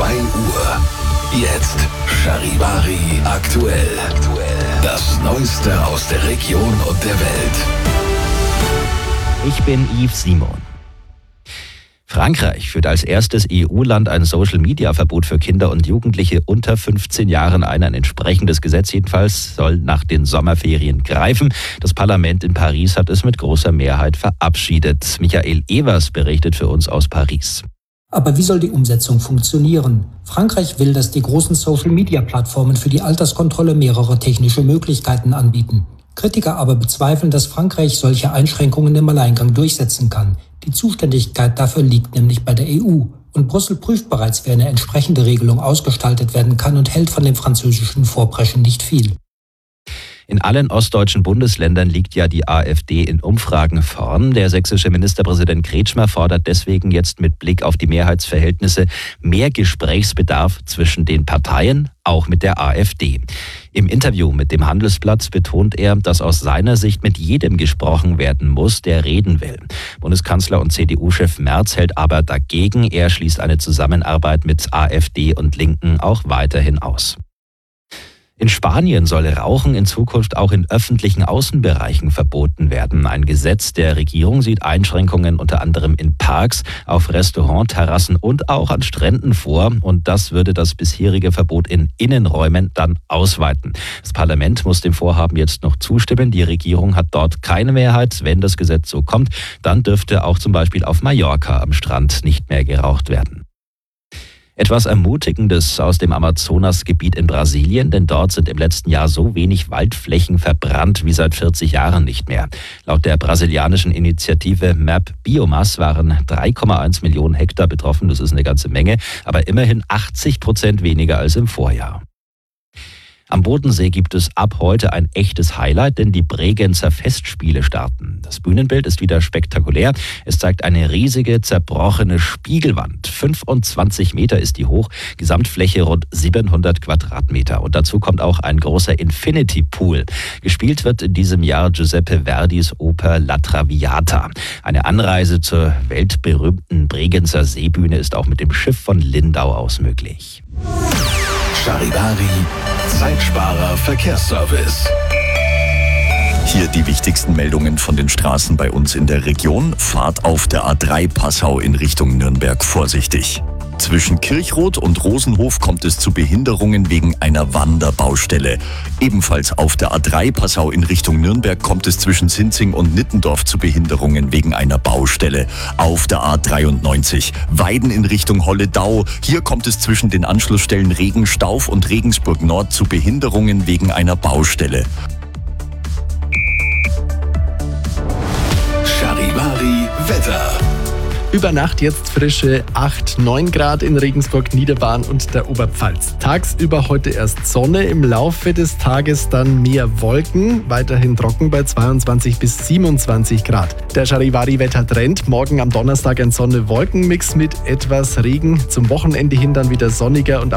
Uhr. Jetzt Charivari aktuell. Das Neueste aus der Region und der Welt. Ich bin Yves Simon. Frankreich führt als erstes EU-Land ein Social-Media-Verbot für Kinder und Jugendliche unter 15 Jahren ein. Ein entsprechendes Gesetz jedenfalls soll nach den Sommerferien greifen. Das Parlament in Paris hat es mit großer Mehrheit verabschiedet. Michael Evers berichtet für uns aus Paris. Aber wie soll die Umsetzung funktionieren? Frankreich will, dass die großen Social-Media-Plattformen für die Alterskontrolle mehrere technische Möglichkeiten anbieten. Kritiker aber bezweifeln, dass Frankreich solche Einschränkungen im Alleingang durchsetzen kann. Die Zuständigkeit dafür liegt nämlich bei der EU. Und Brüssel prüft bereits, wie eine entsprechende Regelung ausgestaltet werden kann und hält von dem französischen Vorpreschen nicht viel. In allen ostdeutschen Bundesländern liegt ja die AfD in Umfragen vorn. Der sächsische Ministerpräsident Kretschmer fordert deswegen jetzt mit Blick auf die Mehrheitsverhältnisse mehr Gesprächsbedarf zwischen den Parteien, auch mit der AfD. Im Interview mit dem Handelsblatt betont er, dass aus seiner Sicht mit jedem gesprochen werden muss, der reden will. Bundeskanzler und CDU-Chef Merz hält aber dagegen. Er schließt eine Zusammenarbeit mit AfD und Linken auch weiterhin aus. In Spanien soll Rauchen in Zukunft auch in öffentlichen Außenbereichen verboten werden. Ein Gesetz der Regierung sieht Einschränkungen unter anderem in Parks, auf Restaurantterrassen und auch an Stränden vor. Und das würde das bisherige Verbot in Innenräumen dann ausweiten. Das Parlament muss dem Vorhaben jetzt noch zustimmen. Die Regierung hat dort keine Mehrheit. Wenn das Gesetz so kommt, dann dürfte auch zum Beispiel auf Mallorca am Strand nicht mehr geraucht werden. Etwas Ermutigendes aus dem Amazonasgebiet in Brasilien, denn dort sind im letzten Jahr so wenig Waldflächen verbrannt wie seit 40 Jahren nicht mehr. Laut der brasilianischen Initiative MAP Biomass waren 3,1 Millionen Hektar betroffen, das ist eine ganze Menge, aber immerhin 80% weniger als im Vorjahr. Am Bodensee gibt es ab heute ein echtes Highlight, denn die Bregenzer Festspiele starten. Das Bühnenbild ist wieder spektakulär. Es zeigt eine riesige, zerbrochene Spiegelwand. 25 Meter ist die hoch, Gesamtfläche rund 700 Quadratmeter. Und dazu kommt auch ein großer Infinity Pool. Gespielt wird in diesem Jahr Giuseppe Verdis Oper La Traviata. Eine Anreise zur weltberühmten Bregenzer Seebühne ist auch mit dem Schiff von Lindau aus möglich. Charivari, Zeitsparer Verkehrsservice. Hier die wichtigsten Meldungen von den Straßen bei uns in der Region. Fahrt auf der A3 Passau in Richtung Nürnberg vorsichtig. Zwischen Kirchroth und Rosenhof kommt es zu Behinderungen wegen einer Wanderbaustelle. Ebenfalls auf der A3 Passau in Richtung Nürnberg kommt es zwischen Sinzing und Nittendorf zu Behinderungen wegen einer Baustelle. Auf der A93 Weiden in Richtung Holledau. Hier kommt es zwischen den Anschlussstellen Regenstauf und Regensburg Nord zu Behinderungen wegen einer Baustelle. Charivari Wetter. Über Nacht jetzt frische 8-9 Grad in Regensburg, Niederbayern und der Oberpfalz. Tagsüber heute erst Sonne, im Laufe des Tages dann mehr Wolken, weiterhin trocken bei 22 bis 27 Grad. Der Charivari-Wettertrend, morgen am Donnerstag ein Sonne-Wolken-Mix mit etwas Regen, zum Wochenende hin dann wieder sonniger und